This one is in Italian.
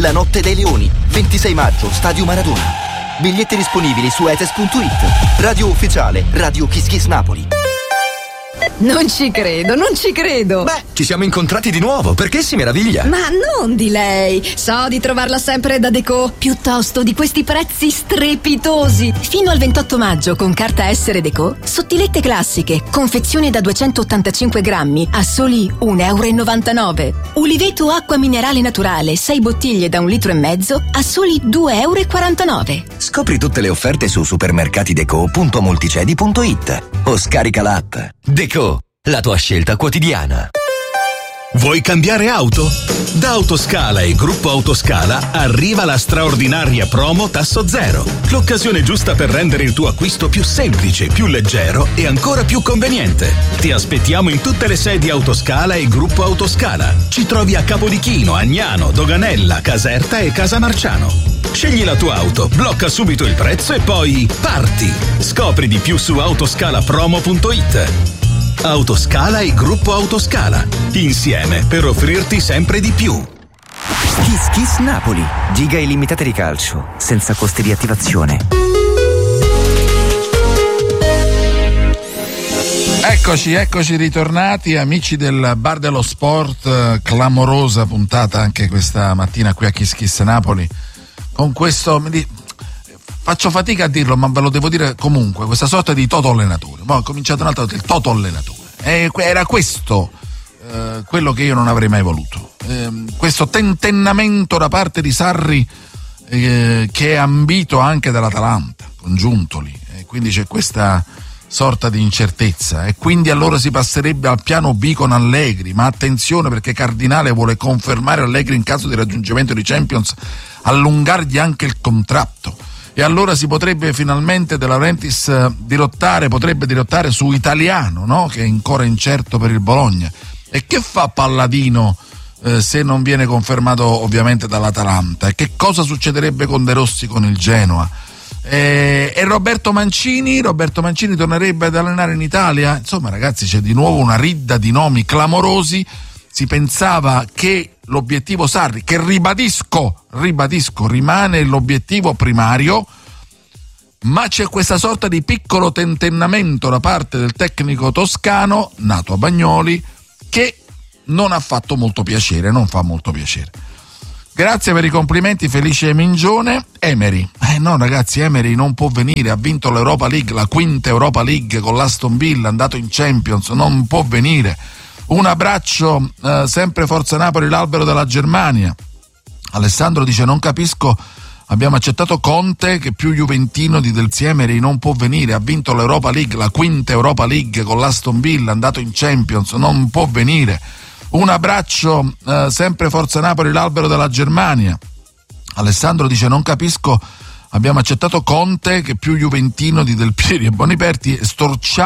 La notte dei leoni, 26 maggio, Stadio Maradona. Biglietti disponibili su etes.it. Radio ufficiale, Radio Kiss Kiss Napoli. Non ci credo. Beh, ci siamo incontrati di nuovo, perché si meraviglia? Ma non di lei. So di trovarla sempre da Deco, piuttosto di questi prezzi strepitosi. Fino al 28 maggio con carta essere Deco, sottilette classiche, confezione da 285 grammi a soli €1,99. Uliveto acqua minerale naturale, 6 bottiglie da 1,5 litri a soli €2,49. Scopri tutte le offerte su supermercatideco.multicedi.it o scarica l'app. Deco, la tua scelta quotidiana. Vuoi cambiare auto? Da Autoscala e Gruppo Autoscala arriva la straordinaria promo Tasso Zero. L'occasione giusta per rendere il tuo acquisto più semplice, più leggero e ancora più conveniente. Ti aspettiamo in tutte le sedi Autoscala e Gruppo Autoscala. Ci trovi a Capodichino, Agnano, Doganella, Caserta e Casamarciano. Scegli la tua auto, blocca subito il prezzo e poi parti. Scopri di più su autoscalapromo.it. Autoscala e Gruppo Autoscala, insieme per offrirti sempre di più. Kiss Kiss Napoli, giga illimitate di calcio, senza costi di attivazione. Eccoci ritornati, amici del Bar dello Sport. Clamorosa puntata anche questa mattina qui a Kiss Kiss Napoli. Con questo, faccio fatica a dirlo, ma ve lo devo dire comunque, questa sorta di Toto allenatore. Poi ho cominciato un'altra volta, il Toto allenatore. Era questo quello che io non avrei mai voluto. Questo tentennamento da parte di Sarri che è ambito anche dall'Atalanta, con Giuntoli. Quindi c'è questa sorta di incertezza e quindi allora si passerebbe al piano B con Allegri, ma attenzione perché Cardinale vuole confermare Allegri in caso di raggiungimento di Champions, allungargli anche il contratto. E allora si potrebbe finalmente De Laurentiis potrebbe dirottare su Italiano, no? Che è ancora incerto per il Bologna. E che fa Palladino se non viene confermato ovviamente dall'Atalanta? E che cosa succederebbe con De Rossi con il Genoa? E Roberto Mancini tornerebbe ad allenare in Italia? Insomma ragazzi, c'è di nuovo una ridda di nomi clamorosi. Si pensava che l'obiettivo Sarri, che ribadisco, rimane l'obiettivo primario, ma c'è questa sorta di piccolo tentennamento da parte del tecnico toscano, nato a Bagnoli, che non fa molto piacere. Grazie per i complimenti, Felice Mingione. Emery, no ragazzi, Emery non può venire, ha vinto l'Europa League, la quinta Europa League con l'Aston Villa, è andato in Champions, non può venire. Un abbraccio, sempre Forza Napoli, l'albero della Germania. Alessandro dice: non capisco, abbiamo accettato Conte che più juventino di Del Emery non può venire, ha vinto l'Europa League, la quinta Europa League con l'Aston Villa, è andato in Champions, non può venire. Un abbraccio, sempre Forza Napoli, l'albero della Germania. Alessandro dice: non capisco, abbiamo accettato Conte che più juventino di Del Pieri e Boniperti,